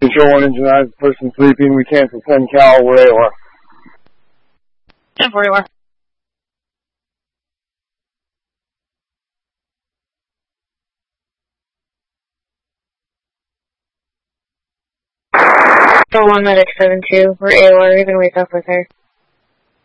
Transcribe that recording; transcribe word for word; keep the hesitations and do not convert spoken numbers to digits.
Control one, engine nine, person sleeping, we cancel ten cal, we're A O R. ten four A O R. Go one medic seven two, we're A O R, you can wake up with her.